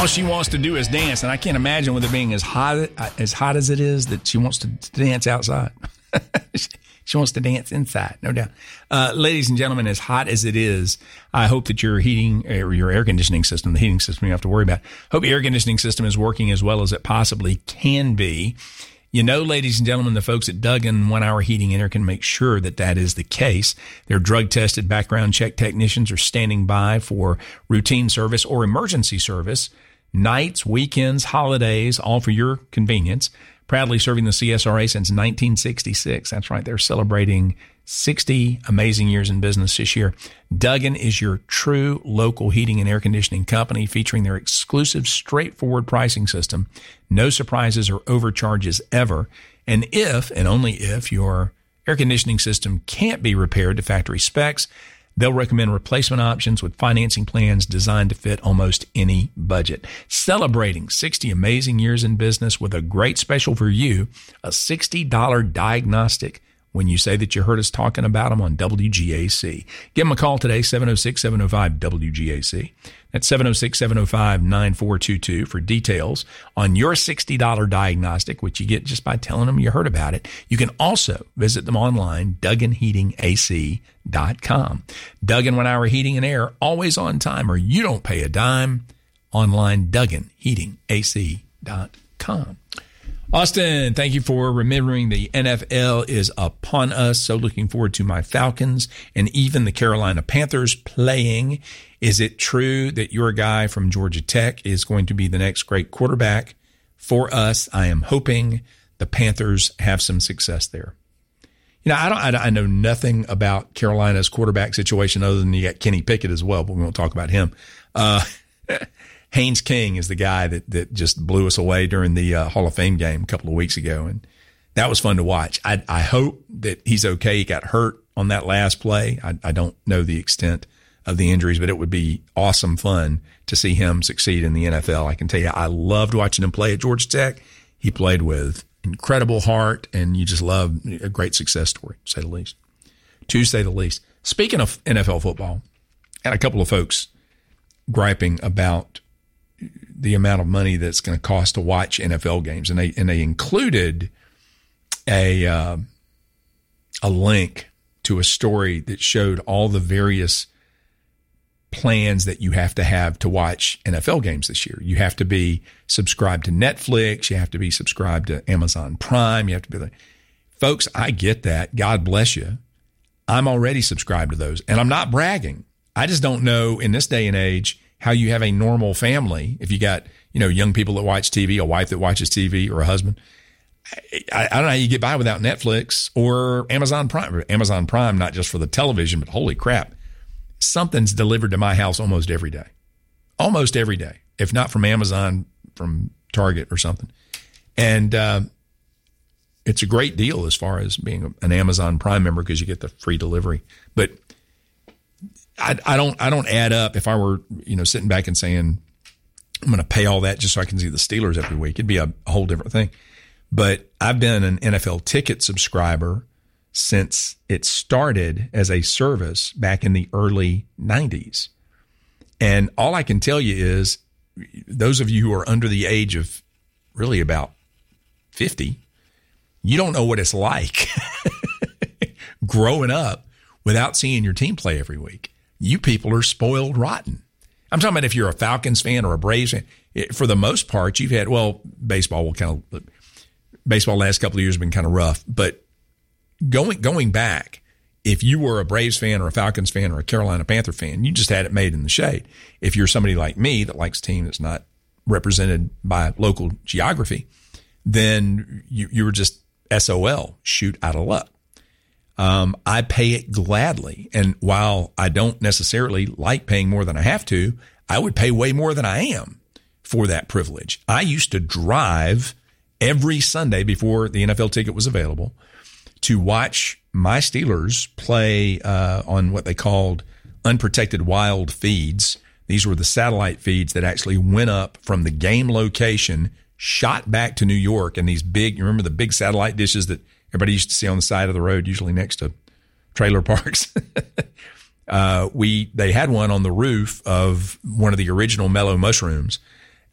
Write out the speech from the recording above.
all she wants to do is dance, and I can't imagine with it being as hot as it is that she wants to dance outside. She wants to dance inside, no doubt. Ladies and gentlemen, as hot as it is, I hope that your heating or your air conditioning system, the heating system you have to worry about, hope your air conditioning system is working as well as it possibly can be. You know, ladies and gentlemen, the folks at Duggan 1 Hour Heating and Air can make sure that that is the case. Their drug-tested background check technicians are standing by for routine service or emergency service, nights, weekends, holidays, all for your convenience. Proudly serving the CSRA since 1966. That's right. They're celebrating 60 amazing years in business this year. Duggan is your true local heating and air conditioning company, featuring their exclusive, straightforward pricing system. No surprises or overcharges ever. And if, and only if, your air conditioning system can't be repaired to factory specs, they'll recommend replacement options with financing plans designed to fit almost any budget. Celebrating 60 amazing years in business with a great special for you, a $60 diagnostic when you say that you heard us talking about them on WGAC. Give them a call today, 706-705-WGAC. That's 706-705-9422 for details on your $60 diagnostic, which you get just by telling them you heard about it. You can also visit them online, DugganHeatingAC.com. Duggan 1 Hour Heating and Air, always on time, or you don't pay a dime. Online, DugganHeatingAC.com. Austin, thank you for remembering the NFL is upon us. So looking forward to my Falcons and even the Carolina Panthers playing. Is it true that your guy from Georgia Tech is going to be the next great quarterback for us? I am hoping the Panthers have some success there. You know, I know nothing about Carolina's quarterback situation other than you got Kenny Pickett as well, but we won't talk about him. Haynes King is the guy that just blew us away during the Hall of Fame game a couple of weeks ago, and that was fun to watch. I hope that he's okay. He got hurt on that last play. I don't know the extent of the injuries, but it would be awesome fun to see him succeed in the NFL. I can tell you, I loved watching him play at Georgia Tech. He played with incredible heart, and you just love a great success story, to say the least. Speaking of NFL football, I had a couple of folks griping about the amount of money that's going to cost to watch NFL games. And they included a link to a story that showed all the various plans that you have to watch NFL games this year. You have to be subscribed to Netflix. You have to be subscribed to Amazon Prime. You have to be like, folks, I get that. God bless you. I'm already subscribed to those, and I'm not bragging. I just don't know in this day and age how you have a normal family. If you got, young people that watch TV, a wife that watches TV, or a husband, I don't know how you get by without Netflix or Amazon Prime. Amazon Prime, not just for the television, but holy crap, something's delivered to my house almost every day. Almost every day. If not from Amazon, from Target or something. And it's a great deal as far as being an Amazon Prime member because you get the free delivery. But I don't add up. If I were, sitting back and saying, I'm going to pay all that just so I can see the Steelers every week, it'd be a whole different thing. But I've been an NFL ticket subscriber since it started as a service back in the early 90s. And all I can tell you is those of you who are under the age of really about 50, you don't know what it's like growing up without seeing your team play every week. You people are spoiled rotten. I'm talking about if you're a Falcons fan or a Braves fan. For the most part, you've had, baseball last couple of years have been kind of rough. But going back, if you were a Braves fan or a Falcons fan or a Carolina Panther fan, you just had it made in the shade. If you're somebody like me that likes a team that's not represented by local geography, then you were just SOL, shoot out of luck. I pay it gladly. And while I don't necessarily like paying more than I have to, I would pay way more than I am for that privilege. I used to drive every Sunday before the NFL ticket was available to watch my Steelers play on what they called unprotected wild feeds. These were the satellite feeds that actually went up from the game location, shot back to New York, and these big, you remember the big satellite dishes that everybody used to see on the side of the road, usually next to trailer parks. They had one on the roof of one of the original Mellow Mushrooms